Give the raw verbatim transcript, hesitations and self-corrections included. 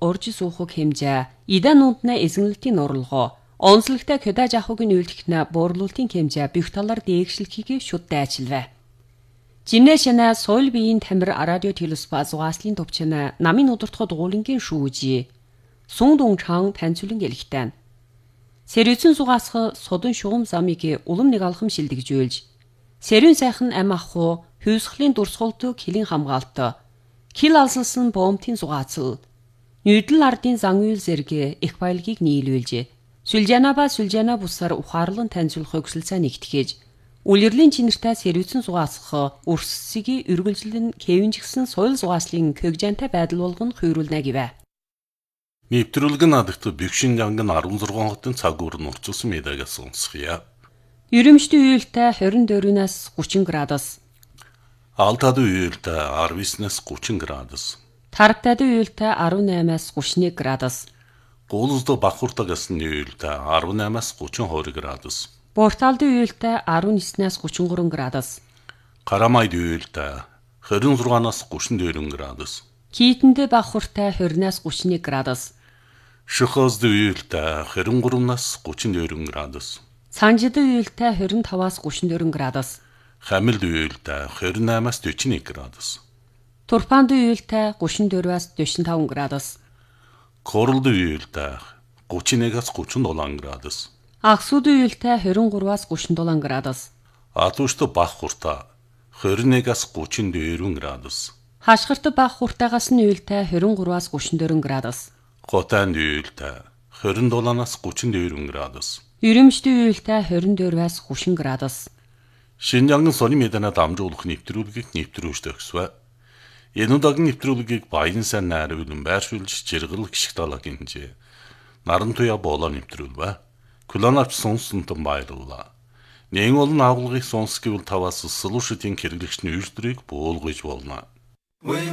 уржис уухуг хэмжээ, идан нүнднэ эзэнлэлтийн нурлгоо, онцлогтой көдаж ахугийн үйлдэгтнэ буурлуултын хэмжээ бүх талаар дээгшлэхийг шүд дайчилвэ. Жинэ шанаа соёл биеийн тамир радио телеспа зугааслын төвчнэ намын удирдахад уулынгийн шүүжи. Сун дунгчаан танцулын гэлхтэн. Сэрүүцэн зугаасах содон шугам замыг улам нэг алхам шилдэгжүүлж, сэрүүн сайхан ам аху хүйсхлийн дурсгалт хилийн хамгаалт, хил алсалсан боомтын зугаацал, нүүдэл ардын зан үйл зэрэг их баялагийг нийлүүлж, сүлжаана ба сүлжаана бусаар ухаарлан танилцуулах өксөлцөө нэгтгэж, үлэрлийн чинэртэй сэрүүцэн зугаасах өрсөсгийг үргэлжлэн кевинжгсэн соёл зугааслын көгжантай байдал болгон хүйрүүлнэ гэвэ. Нэвтрүүлэг надагт бэгшин янган арван зургаан хотын цаг уурн урцсан медагаас сонсхийа. Ерөмштэй уйлтай хорин дөрвнээс гучин градус. Алтад уйлтай арван девятнээс гучин градус. Тарптад уйлтай арван наймаас гучин нэг градус. Гуулсд бахуртагаас нь уйлтай арван наймаас гучин хоёр градус. Порталд уйлтай арван девятнээс гучин гурван градус. Карамайд уйлтай хорин зургаанаас гучин дөрвөн градус. Кийтэнд бахуртай хорноос гучин нэг градус. Шөхөөсд уйлтай хорин гуравнаас гучин дөрвөн градус. Санжид уйлтай хорин таваас гучин дөрвөн градус. Хамилд уйлтай хорин наймаас дөрвөн нэг градус. Турпанд уйлтай гучин дөрвөөс дөрвөн таван градус. Королд уйлтай гучин нэгээс гучин долоон градус. Аксууд уйлтай хорин гурваас гучин долоон градус. Атушт бах хурта хорин нэгээс гучин дөрвөн градус. Хашгирт бах хуртаагаас нь уйлтай хорин гурваас гучин дөрвөн градус. Хотанд уйлтай хорин долоноос гучин дөрвөн градус. Ерөмштэй уйлтай хорин дөрвөөс гучин градус. Шинжанган сони меданад амжуулах нэвтрүүлгийг нэвтрүүлж төгсвэ. Энэ удаагийн нэвтрүүлгийг баян сайн найруулан байршуулж жиргэл гიშг далаагийн хинжээ. Наран туя боолоо нэвтрүүлвэ. Куланавч сонсонтон баярлалаа. Нэн олон агуулгыг сонсгивэл таваас солиушитын хэрэглэгчний үйлдвэрийг буулгаж болно.